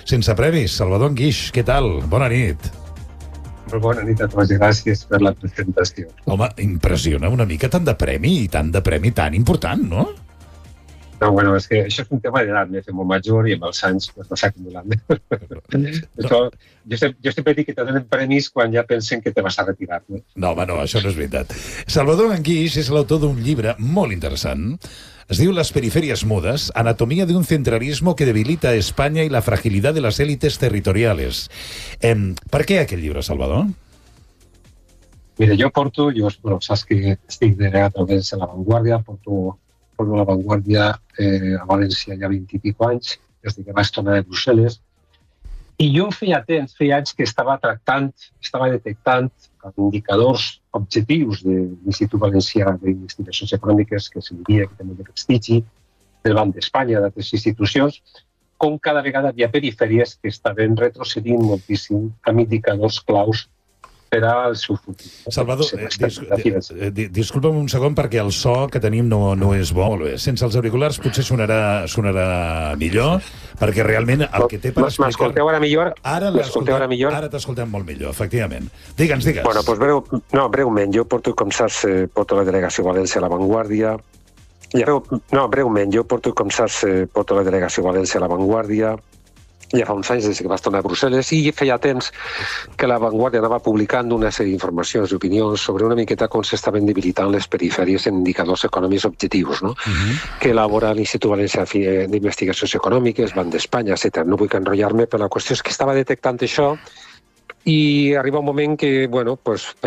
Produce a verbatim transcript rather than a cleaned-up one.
sense premis. Salvador Anguix, què tal? Bona nit. Molt bona nit a tots i gràcies per la presentació. Home, impressiona una mica tant de premi i tant de premi tan important, no? No, bueno, és que això és un tema d'edat, m'he fet molt major i amb els anys pues, vas acumulant. Això, jo, sempre, jo sempre dic que te donen premis quan ja pensen que te vas a retirar. No, no home, no, això no és veritat. Salvador Anguix és l'autor d'un llibre molt interessant. Es diu Las periferias mudas, anatomía de un centralismo que debilita a España y la fragilidad de las élites territoriales. Eh, per què aquest llibre, Salvador? Mira, jo porto, jo, bueno, saps que estic delegat a València a La Vanguardia, porto, porto a La Vanguardia eh, a València ja vint i pico anys, des que vaig tornar de Brussel·les, i jo feia temps, feia anys que estava tractant, estava detectant indicadors objectius de l'Institut Valencià d'Investigacions Econòmiques, que se'n diria que té molt de prestigi, del Banc d'Espanya, d'altres institucions, com cada vegada hi ha perifèries que estaven retrocedint moltíssim amb indicadors claus per al seu futur. Salvador, eh, dis, dis, disculpa'm un segon perquè el so que tenim no, no és bo. Sense els auriculars potser sonarà, sonarà millor, perquè realment el que té per explicar... M'escolteu ara millor? Ara ara millor? Ara t'escoltem molt millor, efectivament. Digue'ns, digues. Bueno, doncs breu, no, breument. Jo porto, com saps, porto la delegació València a La Vanguardia. Ja, no, breument. Jo porto, com saps, porto la delegació València a La Vanguardia. Ja fa uns anys des que vas tornar a Brussel·les i feia temps que La Vanguardia anava publicant una sèrie d'informacions i opinions sobre una miqueta com s'estaven debilitant les perifèries en indicadors econòmics objectius, no? Uh-huh. Que elabora l'Institut Valencià d'Investigacions Econòmiques, Banc d'Espanya, etcètera. No vull enrotllar-me, però la qüestió és que estava detectant això i arriba un moment que, bueno, pues,